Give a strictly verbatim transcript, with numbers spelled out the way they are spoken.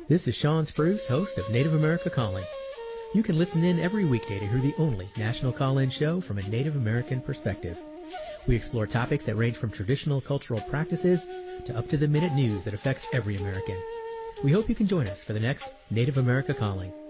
This is Sean Spruce, host of Native America Calling. You can listen in every weekday to hear the only national call-in show from a Native American perspective. We explore topics that range from traditional cultural practices to up-to-the-minute news that affects every American. We hope you can join us for the next Native America Calling.